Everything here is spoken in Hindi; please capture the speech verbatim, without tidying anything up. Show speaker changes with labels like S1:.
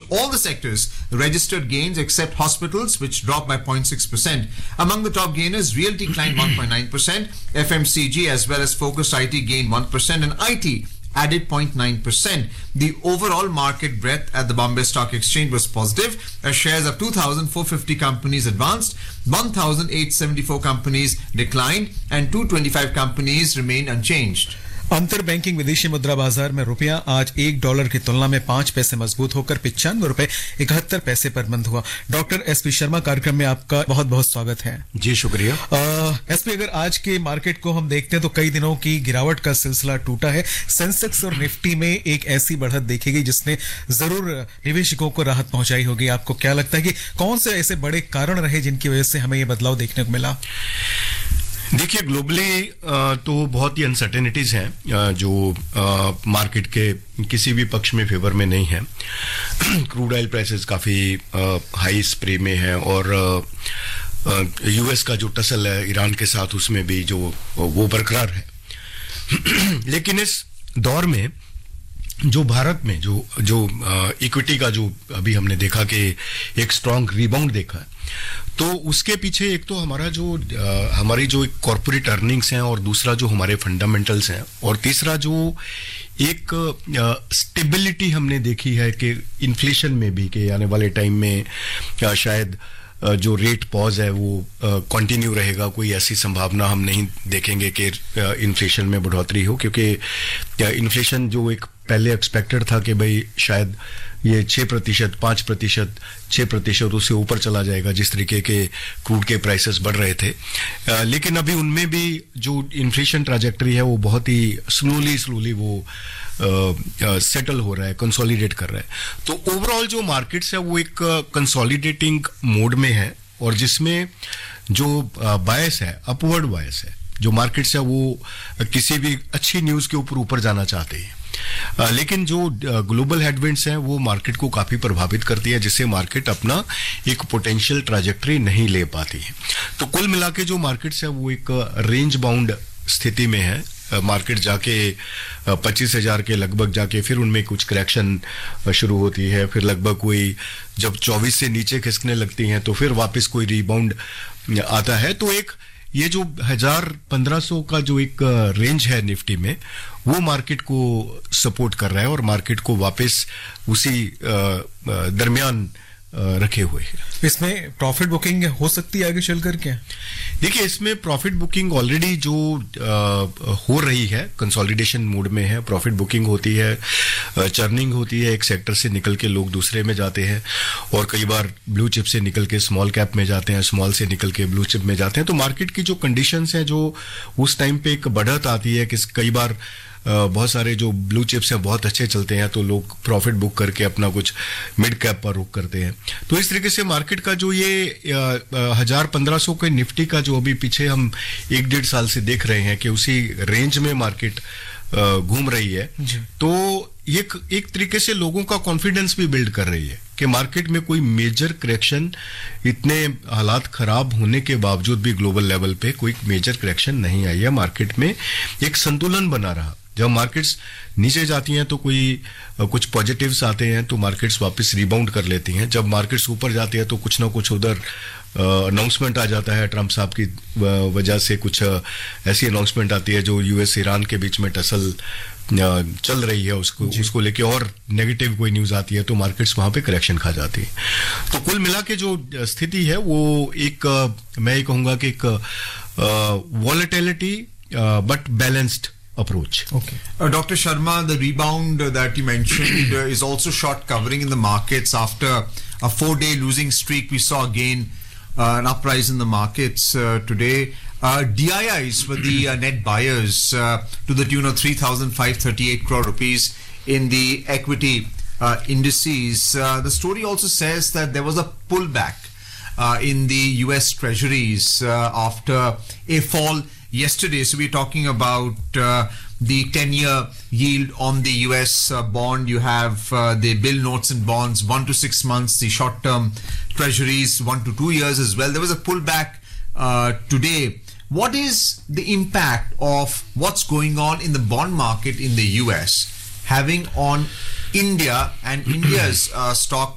S1: all the sectors registered gains except hospitals, which dropped by zero point six percent. Among the top gainers, realty climbed one point nine percent, F M C G as well as focused I T gained one percent, and I T added zero point nine percent. The overall market breadth at the Bombay Stock Exchange was positive, as shares of two thousand four hundred fifty companies advanced, one thousand eight hundred seventy-four companies declined, and two hundred twenty-five companies remained unchanged.
S2: अंतर बैंकिंग विदेशी मुद्रा बाजार में रुपया आज एक डॉलर की तुलना में पांच पैसे मजबूत होकर पिचानवे रुपए इकहत्तर पैसे पर बंद हुआ। डॉक्टर एस पी शर्मा, कार्यक्रम में आपका बहुत बहुत स्वागत है।
S3: जी शुक्रिया।
S2: एस पी, अगर आज के मार्केट को हम देखते हैं तो कई दिनों की गिरावट का सिलसिला टूटा है। सेंसेक्स और निफ्टी में एक ऐसी बढ़त देखी गई जिसने जरूर निवेशकों को राहत पहुंचाई होगी। आपको क्या लगता है कि कौन से ऐसे बड़े कारण रहे जिनकी वजह से हमें ये बदलाव देखने को मिला?
S3: देखिए, ग्लोबली तो बहुत ही अनसर्टेनिटीज हैं जो मार्केट के किसी भी पक्ष में फेवर में नहीं है। क्रूड ऑयल प्राइसेस काफ़ी हाई स्प्रे में है और यूएस का जो टसल है ईरान के साथ, उसमें भी जो वो बरकरार है। लेकिन इस दौर में जो भारत में जो जो इक्विटी का जो अभी हमने देखा कि एक स्ट्रांग रिबाउंड देखा है, तो उसके पीछे एक तो हमारा जो आ, हमारी जो कॉर्पोरेट अर्निंग्स हैं और दूसरा जो हमारे फंडामेंटल्स हैं और तीसरा जो एक स्टेबिलिटी हमने देखी है कि इन्फ्लेशन में भी कि आने वाले टाइम में आ, शायद आ, जो रेट पॉज है वो कंटिन्यू रहेगा। कोई ऐसी संभावना हम नहीं देखेंगे कि इन्फ्लेशन में बढ़ोतरी हो, क्योंकि इन्फ्लेशन जो एक पहले एक्सपेक्टेड था कि भाई शायद ये छः प्रतिशत पाँच प्रतिशत छः प्रतिशत उससे ऊपर चला जाएगा जिस तरीके के क्रूड के प्राइसेस बढ़ रहे थे, आ, लेकिन अभी उनमें भी जो इन्फ्लेशन ट्रैजेक्टरी है वो बहुत ही स्लोली स्लोली वो सेटल हो रहा है, कंसोलिडेट कर रहा है। तो ओवरऑल जो मार्केट्स है वो एक कंसोलिडेटिंग मोड में है और जिसमें जो बायस है, अपवर्ड बायस है, जो मार्केट्स है वो किसी भी अच्छी न्यूज़ के ऊपर ऊपर जाना चाहते हैं। Uh, लेकिन जो ग्लोबल हेडविंड्स हैं वो मार्केट को काफ़ी प्रभावित करती है, जिससे मार्केट अपना एक पोटेंशियल ट्रैजेक्टरी नहीं ले पाती है। तो कुल मिला के जो मार्केट्स है वो एक रेंज बाउंड स्थिति में है। मार्केट जाके पच्चीस हजार के लगभग जाके फिर उनमें कुछ करेक्शन शुरू होती है, फिर लगभग कोई जब चौबीस से नीचे खिसकने लगती हैं तो फिर वापस कोई रीबाउंड आता है। तो एक ये जो हजार पंद्रह सौ का जो एक रेंज है निफ्टी में, वो मार्केट को सपोर्ट कर रहा है और मार्केट को वापस उसी दरमियान रखे हुए हैं।
S2: इसमें प्रॉफिट बुकिंग हो सकती है आगे चलकर क्या?
S3: देखिए, इसमें प्रॉफिट बुकिंग ऑलरेडी जो आ, हो रही है, कंसोलिडेशन मोड में है। प्रॉफिट बुकिंग होती है, चर्निंग होती है, एक सेक्टर से निकल के लोग दूसरे में जाते हैं और कई बार ब्लू चिप से निकल के स्मॉल कैप में जाते हैं, स्मॉल से निकल के ब्लू चिप में जाते हैं। तो मार्केट की जो कंडीशंस हैं, जो उस टाइम पे एक बढ़त आती है कि कई बार बहुत सारे जो ब्लू चिप्स हैं बहुत अच्छे चलते हैं तो लोग प्रॉफिट बुक करके अपना कुछ मिड कैप पर रुक करते हैं। तो इस तरीके से मार्केट का जो ये हजार पंद्रह सौ के निफ्टी का जो अभी पीछे हम एक डेढ़ साल से देख रहे हैं कि उसी रेंज में मार्केट घूम रही है, तो ये एक तरीके से लोगों का कॉन्फिडेंस भी बिल्ड कर रही है कि मार्केट में कोई मेजर करेक्शन, इतने हालात खराब होने के बावजूद भी ग्लोबल लेवल पे कोई मेजर करेक्शन नहीं आई है। मार्केट में एक संतुलन बना रहा। जब मार्केट्स नीचे जाती हैं तो कोई कुछ पॉजिटिव्स आते हैं तो मार्केट्स वापस रिबाउंड कर लेती हैं। जब मार्केट्स ऊपर जाती है तो कुछ ना कुछ उधर अनाउंसमेंट आ जाता है, ट्रंप साहब की वजह से कुछ ऐसी अनाउंसमेंट आती है जो यूएस ईरान के बीच में टसल चल रही है, उसको उसको लेके और नेगेटिव कोई न्यूज आती है तो मार्केट्स वहां पे करेक्शन खा जाती है। तो कुल मिला के जो स्थिति है वो एक, मैं ये कहूंगा कि एक volatility but balanced approach.
S1: Okay. Uh, Doctor Sharma, the rebound uh, that you mentioned uh, is also short covering in the markets. After a four-day losing streak, we saw again uh, an uprise in the markets uh, today. Uh, D I Is were the uh, net buyers uh, to the tune of three thousand five hundred thirty-eight crore rupees in the equity uh, indices. Uh, the story also says that there was a pullback uh, in the U S Treasuries uh, after a fall yesterday. So we're talking about uh, the ten-year yield on the U S uh, bond. You have uh, the bill notes and bonds, one to six months, the short-term treasuries, one to two years as well. There was a pullback uh, today. What is the impact of what's going on in the bond market in the U S having on India and India's uh, stock